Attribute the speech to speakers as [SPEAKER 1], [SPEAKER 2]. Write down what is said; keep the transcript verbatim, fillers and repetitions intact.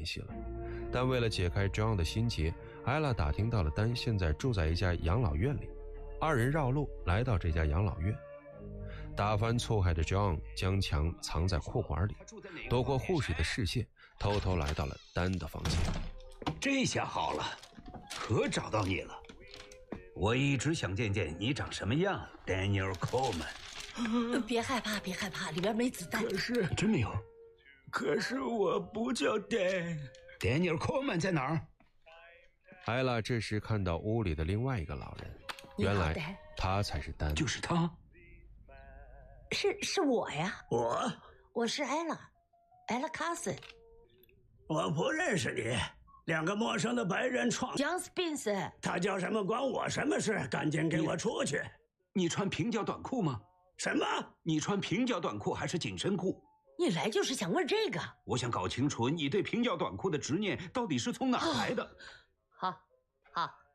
[SPEAKER 1] 系了。但为了解开 John 的心结，艾拉打听到了丹现在住在一家养老院里。二人绕路来到这家养老院，打翻错害的 John 将枪藏在裤管里，躲过护士的视线，偷偷来到了丹的房间。
[SPEAKER 2] 这下好了，可找到你了。我一直想见见你长什么样 ，Daniel Coleman。
[SPEAKER 3] 别害怕，别害怕，里边没子弹。
[SPEAKER 2] 可是真没有。可是我不叫 Dan。Daniel Coleman 在哪儿？
[SPEAKER 1] 艾拉这时看到屋里的另外一个老人，原来他才是丹。
[SPEAKER 2] 就是他。
[SPEAKER 3] 是是我呀，
[SPEAKER 4] 我
[SPEAKER 3] 我是艾拉，艾拉卡森。
[SPEAKER 4] 我不认识你，两个陌生的白人闯。
[SPEAKER 3] John Spence，
[SPEAKER 4] 他叫什么关我什么事？赶紧给我出去！
[SPEAKER 2] 你, 你穿平角短裤吗？
[SPEAKER 4] 什么？
[SPEAKER 2] 你穿平角短裤还是紧身裤？
[SPEAKER 3] 你来就是想问这个？
[SPEAKER 2] 我想搞清楚你对平角短裤的执念到底是从哪儿来的。
[SPEAKER 3] 好。